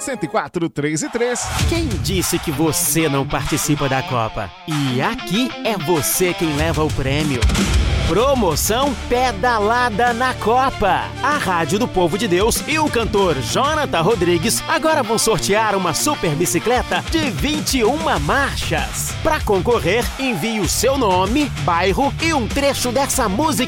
104, 3 e 3. Quem disse que você não participa da Copa? E aqui é você quem leva o prêmio. Promoção Pedalada na Copa. A Rádio do Povo de Deus e o cantor Jonathan Rodrigues agora vão sortear uma super bicicleta de 21 marchas. Para concorrer, envie o seu nome, bairro e um trecho dessa música